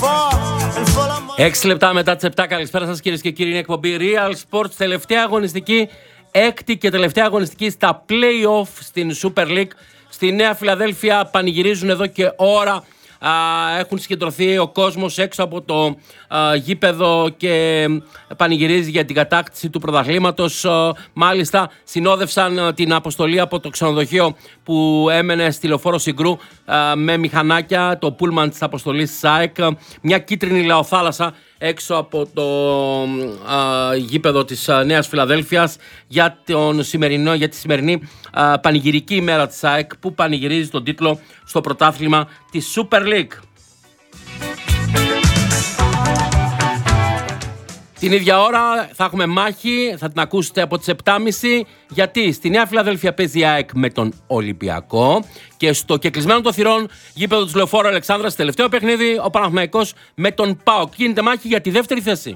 6 λεπτά μετά τις 7. Καλησπέρα σας κυρίες και κύριοι. Είναι εκπομπή Real Sports. Τελευταία αγωνιστική, έκτη και τελευταία αγωνιστική στα play-off στην Super League. Στη Νέα Φιλαδέλφια πανηγυρίζουν εδώ και ώρα. Έχουν συγκεντρωθεί ο κόσμος έξω από το γήπεδο και πανηγυρίζει για την κατάκτηση του πρωταθλήματος. Μάλιστα συνόδευσαν την αποστολή από το ξενοδοχείο που έμενε στη Λεωφόρο Συγκρού με μηχανάκια, το πούλμαν της αποστολής ΣΑΕΚ, μια κίτρινη λαοθάλασσα έξω από το γήπεδο της Νέας Φιλαδέλφειας για τη σημερινή πανηγυρική ημέρα της ΣΑΕΚ που πανηγυρίζει τον τίτλο στο πρωτάθλημα της Super League. Την ίδια ώρα θα έχουμε μάχη, θα την ακούσετε από τις 7.30, γιατί στη Νέα Φιλαδέλφια παίζει η ΑΕΚ με τον Ολυμπιακό και στο κεκλεισμένο των θυρών γήπεδο του Λεωφόρου Αλεξάνδρας, τελευταίο παιχνίδι, ο Παναθηναϊκός με τον ΠΑΟΚ. Γίνεται μάχη για τη δεύτερη θέση.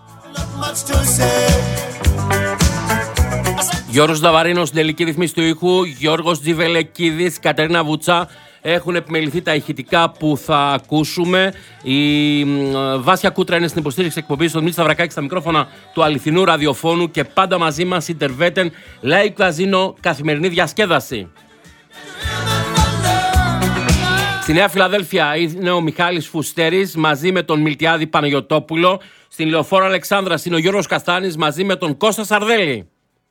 Γιώργος Νταβαρίνος στην τελική ρυθμίση του ήχου, Γιώργος Τζιβελεκίδης, Κατερίνα Βουτσά. Έχουν επιμεληθεί τα ηχητικά που θα ακούσουμε. Η Βάσια Κούτρα είναι στην υποστήριξη εκπομπής, ο Δημήτρης Σταυρακάκης στα μικρόφωνα του αληθινού ραδιοφώνου και πάντα μαζί μας η Τερβέτεν Live Casino, καθημερινή διασκέδαση. Στη Νέα Φιλαδέλφια είναι ο Μιχάλης Φουστέρης μαζί με τον Μιλτιάδη Παναγιωτόπουλο. Στην Λεωφόρο Αλεξάνδρας είναι ο Γιώργος Καστάνης μαζί με τον Κώστα Σαρδέλη.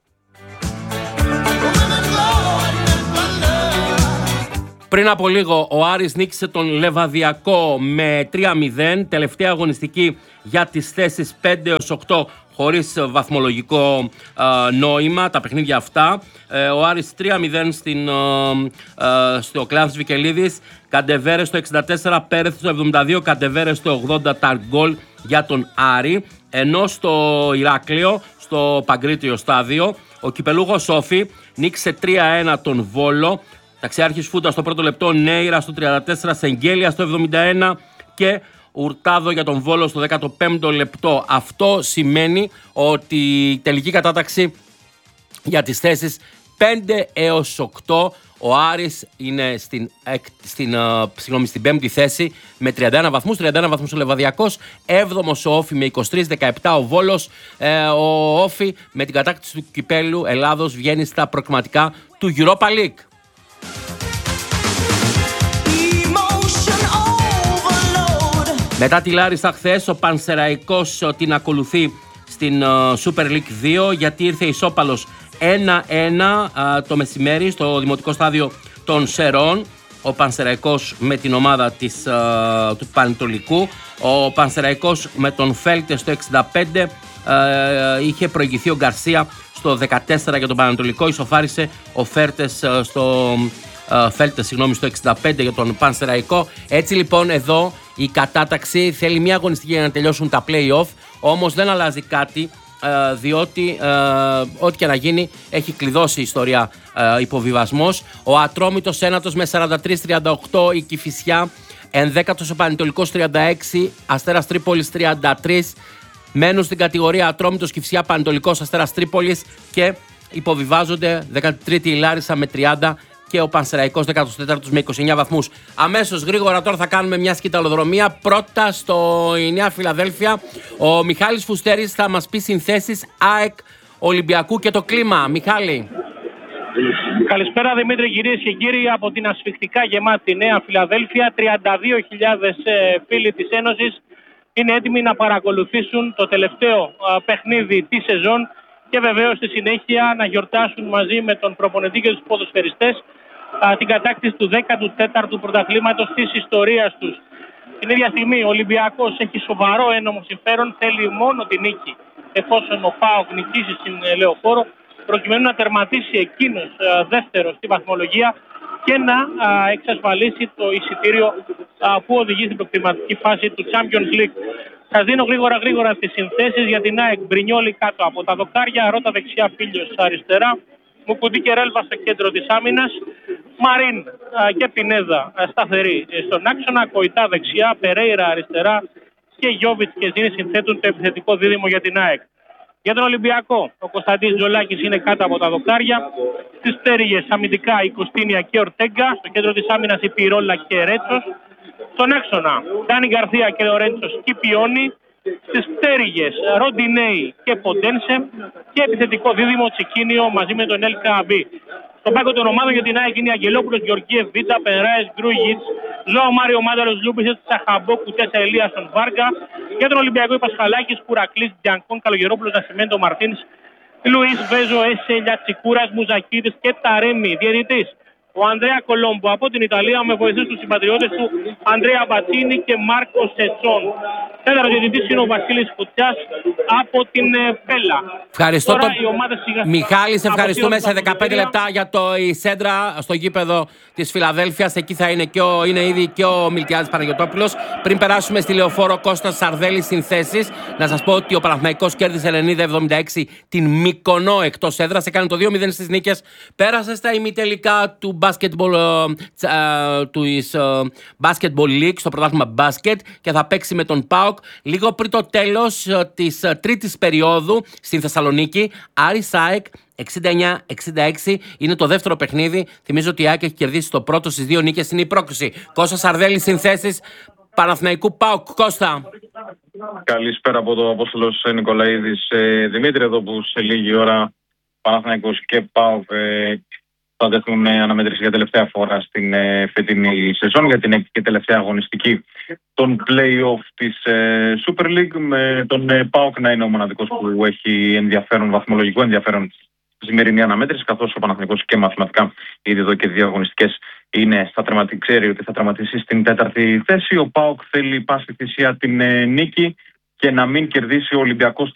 Πριν από λίγο ο Άρης νίκησε τον Λεβαδιακό με 3-0, τελευταία αγωνιστική για τις θέσεις 5 έως 8 χωρίς βαθμολογικό νόημα τα παιχνίδια αυτά. Ο Άρης 3-0 στο Κλάνθης Βικελίδης, Καντεβέρε στο 64, Πέρεθ στο 72, Καντεβέρε στο 80 τα γκολ για τον Άρη. Ενώ στο Ηράκλειο, στο Παγκρίτιο στάδιο, ο κυπελούχος Όφη νίκησε 3-1 τον Βόλο. Ταξιάρχης Φούντα στο πρώτο λεπτό, Νέιρα στο 34, Σεγγέλια στο 71 και Ουρτάδο για τον Βόλο στο 15ο λεπτό. Αυτό σημαίνει ότι η τελική κατάταξη για τις θέσεις 5 έως 8, ο Άρης είναι στην 5η θέση με 31 βαθμούς, 31 βαθμούς ο Λεβαδιακός, 7ος ο Όφη με 23-17 ο Βόλος. Ο Όφη με την κατάκτηση του κυπέλου Ελλάδος βγαίνει στα προκριματικά του Europa League. Μετά τη Λάρισα χθες, ο Πανσεραϊκός την ακολουθεί στην Super League 2, γιατί ήρθε ισόπαλος 1-1 το μεσημέρι στο Δημοτικό Στάδιο των Σερών. Ο Πανσεραϊκός με την ομάδα του Πανετολικού. Ο Πανσεραϊκός με τον Φέλτε στο 65, είχε προηγηθεί ο Γκαρσία στο 14 για τον Πανετολικό. Ισοφάρισε ο Φέλτε στο 65 για τον Πανσεραϊκό. Έτσι λοιπόν εδώ η κατάταξη θέλει μια αγωνιστική για να τελειώσουν τα play-off, όμως δεν αλλάζει κάτι, διότι ό,τι και να γίνει έχει κλειδώσει η ιστορία υποβιβασμός. Ο Ατρόμητος ένατος με 43-38, η Κηφισιά 11ος, ο Πανετολικός 36, Αστέρας Τρίπολης 33. Μένουν στην κατηγορία Ατρόμητος, Κηφισιά, Πανετολικός, Αστέρας Τρίπολης και υποβιβάζονται 13η η Λάρισα με 30 και ο Πανσεραϊκός 14ος με 29 βαθμούς. Αμέσως γρήγορα τώρα θα κάνουμε μια σκηταλοδρομία. Πρώτα στο Νέα Φιλαδέλφια. Ο Μιχάλης Φουστέρης θα μας πει συνθέσεις ΑΕΚ Ολυμπιακού και το κλίμα. Μιχάλη. Καλησπέρα Δημήτρη, κυρίες και κύριοι, από την ασφιχτικά γεμάτη Νέα Φιλαδέλφια. 32.000 φίλοι της Ένωσης είναι έτοιμοι να παρακολουθήσουν το τελευταίο παιχνίδι της σεζόν και βεβαίως στη συνέχεια να γιορτάσουν μαζί με τον προπονητή και τους ποδοσφαιριστές την κατάκτηση του 14ου πρωταθλήματος της ιστορίας τους. Την ίδια στιγμή ο Ολυμπιακός έχει σοβαρό ένομο συμφέρον, θέλει μόνο την νίκη εφόσον ο ΠΑΟΚ νικήσει στην Λεωφόρο, προκειμένου να τερματίσει εκείνος δεύτερος στη βαθμολογία και να εξασφαλίσει το εισιτήριο που οδηγεί στην προκριματική φάση του Champions League. Σας δίνω γρήγορα τις συνθέσεις για την ΑΕΚ. Μπρινιόλι κάτω από τα δοκάρια, Ρότα δεξιά, Φίλιος αριστερά, Μουκουντή και Ρέλβα στο κέντρο της άμυνας, Μαρίν και Πινέδα σταθερή στον άξονα, Κοϊτά δεξιά, Περέιρα αριστερά και Γιόβιτς και Ζήνη συνθέτουν το επιθετικό δίδυμο για την ΑΕΚ. Για τον Ολυμπιακό, ο Κωνσταντής Τζολάκης είναι κάτω από τα δοκάρια. Στις πτέρυγες αμυντικά η Κωστίνια και Ορτέγκα. Στο κέντρο της άμυνας η Πυρόλα και Ρέτσος. Στον άξονα, Ντάνι Γκαρθία και Λορέντσο Σκιπιόνι. Στις πτέρυγες, Ροντινέι και Ποντένσε. Και επιθετικό δίδυμο Τσικίνιο μαζί με τον Ελ Καμπί. Στον πάγκο των ομάδων για την ΑΕΚ είναι Αγγελόπουλος, Γεωργίευ, Βίτα, Περάες, Γκρούγιτς, Ζωά Μάριο Μάνταλος, Λούμπισετ, Τσαχαμπό, Κουτέσσα, Ελίασον, Βάργα. Για τον Ολυμπιακό η Πασχαλάκης, Κουρακλής, Ντιανκόν, Καλογερόπουλος, Νασιμέντο, Μαρτίνς, Λουίς, Βέζο, Έσελια, Τσικούρας, Μουζακίδης και Ταρέμι. Διαιτητής ο Ανδρέα Κολόμπο από την Ιταλία με βοηθούς τους συμπατριώτες του Ανδρέα Μπατσίνη και Μάρκο Σετσόν. Τέταρτος διαιτητής είναι ο Βασίλης Φωτιάς από την Πέλα. Ευχαριστώ τον Μιχάλη, σε ευχαριστούμε σε 15 λεπτά για η σέντρα στο γήπεδο της Φιλαδέλφειας. Εκεί θα είναι, είναι ήδη και ο Μιλτιάδης Παναγιωτόπουλος. Πριν περάσουμε στη Λεωφόρο Κώστας Σαρδέλης συνθέσεις, να σας πω ότι ο Παναθηναϊκός κέρδισε 90-76 την Μυκονό εκτός έδρας. Έκανε το 2-0 στις νίκες. Πέρασε στα ημιτελικά του Basketball League στο πρωτάθλημα μπάσκετ και θα παίξει με τον ΠΑΟΚ λίγο πριν το τέλος της τρίτης περίοδου στην Θεσσαλονίκη. Άρης ΑΕΚ 69-66 είναι το δεύτερο παιχνίδι. Θυμίζω ότι η ΑΕΚ έχει κερδίσει το πρώτο, στις 2 νίκες είναι η πρόκριση. Κώστα Σαρδέλη, συνθέσεις Παναθηναϊκού ΠΑΟΚ. Κώστα. Καλησπέρα από το Απόστολος Νικολαίδης. Δημήτρη, εδώ που σε λίγη ώρα Παναθηναϊκός και ΠΑΟΚ θα δεχθούν αναμέτρηση για τελευταία φορά στην φετινή σεζόν για την έκτη και τελευταία αγωνιστική των play-off της Super League, με τον ΠΑΟΚ να είναι ο μοναδικός που έχει βαθμολογικό ενδιαφέρον στη σημερινή αναμέτρηση, καθώς ο Παναθηναϊκός και μαθηματικά ήδη εδώ και 2 αγωνιστικές ξέρει ότι θα τερματίσει στην 4η θέση. Ο ΠΑΟΚ θέλει πάση θυσία την νίκη και να μην κερδίσει ο Ολυμπιακός